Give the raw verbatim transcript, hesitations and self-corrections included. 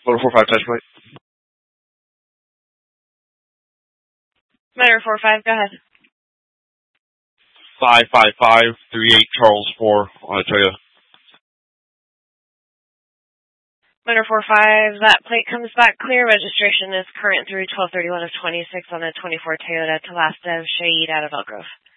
Motor four five touch plate. Motor four five, go ahead. five five five three eight Charles four on a Toyota. Motor four five, that plate comes back clear. Registration is current through twelve thirty-one of twenty-six on a twenty-four Toyota Telasta Shade out of Elk Grove.